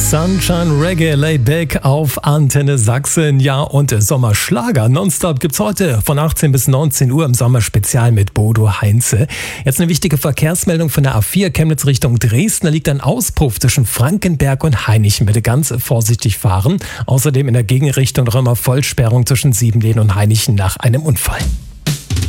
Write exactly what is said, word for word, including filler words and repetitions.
Sunshine Reggae Laid Back auf Antenne Sachsen. Ja, und Sommerschlager nonstop gibt's heute von achtzehn bis neunzehn Uhr im Sommerspezial mit Bodo Heinze. Jetzt eine wichtige Verkehrsmeldung von der A vier Chemnitz Richtung Dresden. Da liegt ein Auspuff zwischen Frankenberg und Hainichen. Bitte ganz vorsichtig fahren. Außerdem in der Gegenrichtung noch immer Vollsperrung zwischen Siebenlehn und Hainichen nach einem Unfall.